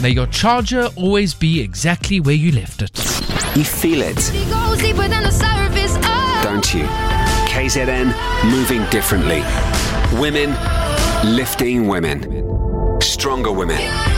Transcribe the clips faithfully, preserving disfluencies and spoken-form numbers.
May your charger always be exactly where you left it. You feel it, don't you? K Z N, moving differently. Women, lifting women. Stronger women.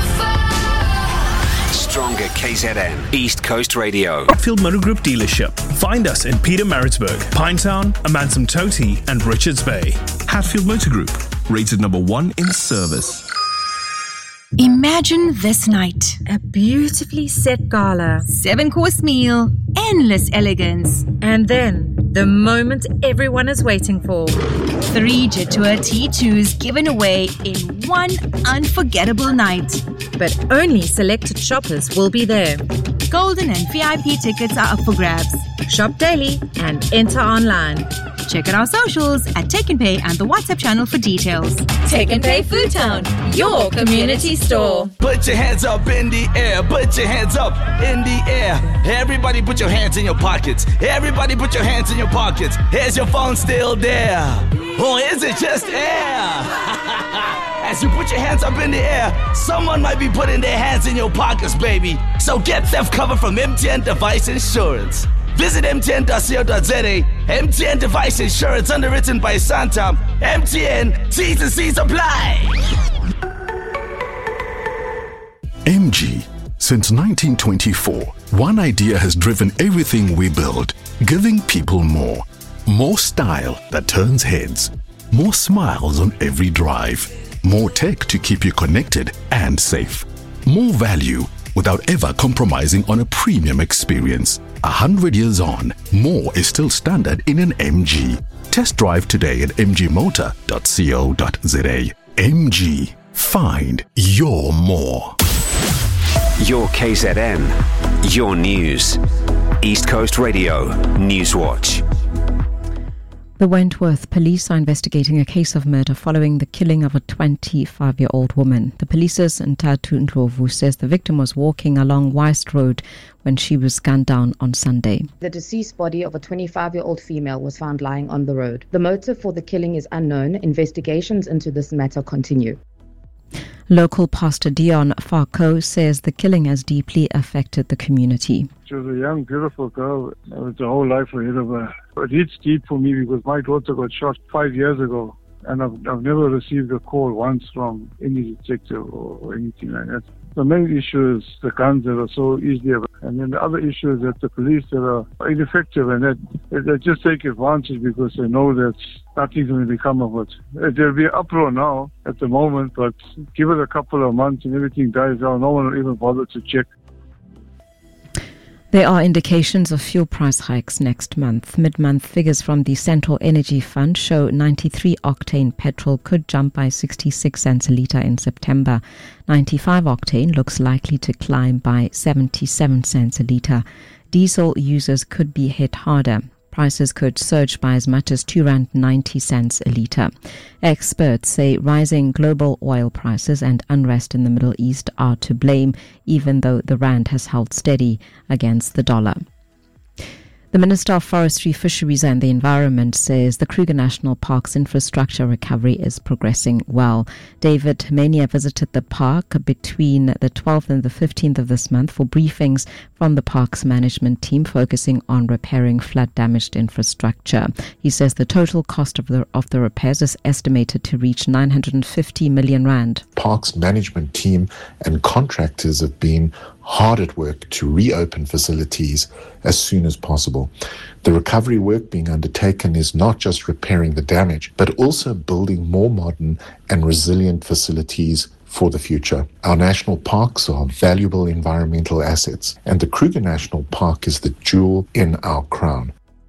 Stronger K Z N, East Coast Radio. Hatfield Motor Group dealership. Find us in Pietermaritzburg, Pinetown, Amanzimtoti and Richards Bay. Hatfield Motor Group, rated number one in service. Imagine this night. A beautifully set gala. Seven-course meal. Endless elegance. And then, the moment everyone is waiting for. Three Jetour T twos given away in one unforgettable night. But only selected shoppers will be there. Golden and V I P tickets are up for grabs. Shop daily and enter online. Check out our socials at Take and Pay and the WhatsApp channel for details. Take and Pay Food Town, your community store. Put your hands up in the air. Put your hands up in the air. Everybody put your hands in your pockets. Everybody put your hands in your pockets. Is your phone still there? Or is it just air? As you put your hands up in the air, someone might be putting their hands in your pockets, baby. So get theft cover from M T N Device Insurance. Visit M T N dot co dot z a. M T N Device Insurance, underwritten by Santam. M T N, T's and C's apply. M G. Since nineteen twenty-four, one idea has driven everything we build, giving people more. More style that turns heads. More smiles on every drive. More tech to keep you connected and safe. More value without ever compromising on a premium experience. A hundred years on, more is still standard in an M G. Test drive today at m g motor dot co dot z a. M G. Find your more. Your K Z N, your news. East Coast Radio, Newswatch. The Wentworth police are investigating a case of murder following the killing of a twenty-five-year-old woman. The police's Ntatu Ndlovu says the victim was walking along Weist Road when she was gunned down on Sunday. The deceased body of a twenty-five-year-old female was found lying on the road. The motive for the killing is unknown. Investigations into this matter continue. Local pastor Dion Farco says the killing has deeply affected the community. She was a young, beautiful girl with a whole life ahead of her. It hits deep for me because my daughter got shot five years ago, and I've, I've never received a call once from any detective or, or anything like that. The main issue is the guns that are so easily available. And then the other issue is that the police that are ineffective and that they just take advantage because they know that nothing's going to become of it. There'll be an uproar now at the moment, but give it a couple of months and everything dies down. No one will even bother to check. There are indications of fuel price hikes next month. Mid-month figures from the Central Energy Fund show ninety-three octane petrol could jump by sixty-six cents a litre in September. ninety-five octane looks likely to climb by seventy-seven cents a litre. Diesel users could be hit harder. Prices could surge by as much as two rand ninety cents a litre. Experts say rising global oil prices and unrest in the Middle East are to blame, even though the rand has held steady against the dollar. The Minister of Forestry, Fisheries and the Environment says the Kruger National Park's infrastructure recovery is progressing well. David Mania visited the park between the twelfth and the fifteenth of this month for briefings from the park's management team focusing on repairing flood-damaged infrastructure. He says the total cost of the of the repairs is estimated to reach nine hundred fifty million rand. Park's management team and contractors have been hard at work to reopen facilities as soon as possible. The recovery work being undertaken is not just repairing the damage, but also building more modern and resilient facilities for the future. Our national parks are valuable environmental assets, and the Kruger National Park is the jewel in our crown.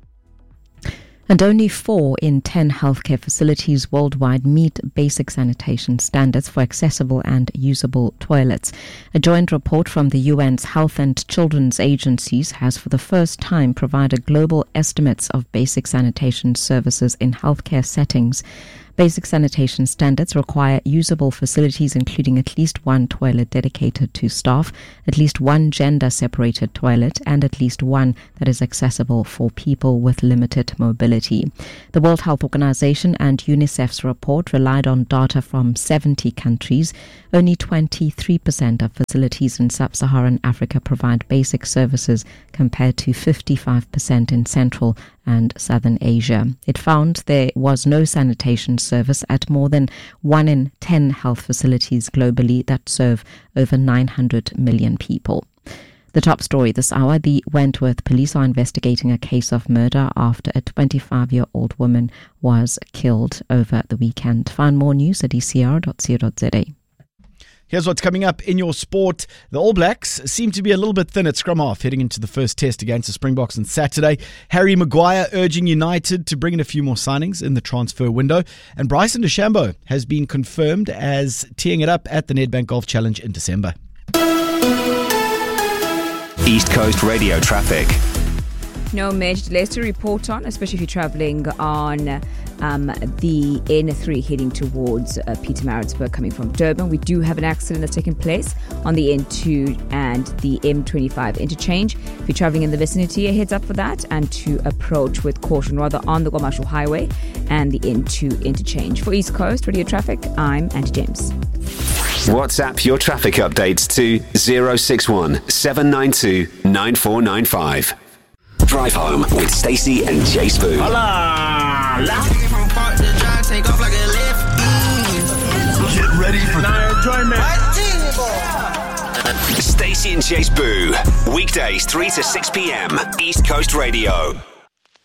And only four in ten healthcare facilities worldwide meet basic sanitation standards for accessible and usable toilets. A joint report from the U N's Health and Children's Agencies has for the first time provided global estimates of basic sanitation services in healthcare settings. Basic sanitation standards require usable facilities including at least one toilet dedicated to staff, at least one gender-separated toilet, and at least one that is accessible for people with limited mobility. The World Health Organization and UNICEF's report relied on data from seventy countries. Only twenty-three percent of facilities in sub-Saharan Africa provide basic services compared to fifty-five percent in Central and Southern Asia. It found there was no sanitation service at more than one in ten health facilities globally that serve over nine hundred million people. The top story this hour, the Wentworth police are investigating a case of murder after a twenty-five-year-old woman was killed over the weekend. Find more news at e c r dot co dot z a. Here's what's coming up in your sport. The All Blacks seem to be a little bit thin at scrum half heading into the first test against the Springboks on Saturday. Harry Maguire urging United to bring in a few more signings in the transfer window. And Bryson DeChambeau has been confirmed as teeing it up at the Nedbank Golf Challenge in December. East Coast Radio traffic. No major delays to report on, especially if you're travelling on um, the N three heading towards uh, Pietermaritzburg coming from Durban. We do have an accident that's taken place on the N two and the M twenty-five interchange. If you're travelling in the vicinity, a heads up for that and to approach with caution rather on the Guamashu Highway and the N two interchange. For East Coast Radio Traffic, I'm Andy James. WhatsApp your traffic updates to zero six one seven nine two nine four nine five. Drive home with Stacey and Jace Boo. Get ready for the enjoyment. Stacey and Jace Boo. Weekdays three to six p.m. East Coast Radio.